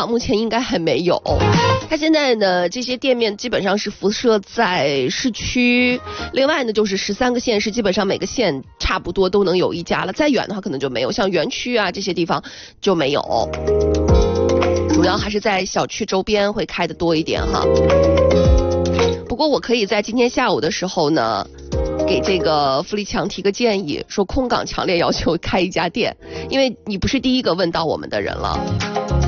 港目前应该还没有。它现在呢，这些店面基本上是辐射在市区，另外呢就是13个县市，基本上每个县差不多都能有一家了，再远的话可能就没有，像园区啊这些地方就没有，主要还是在小区周边会开的多一点哈。不过我可以在今天下午的时候呢，给这个富力强提个建议，说空港强烈要求开一家店，因为你不是第一个问到我们的人了。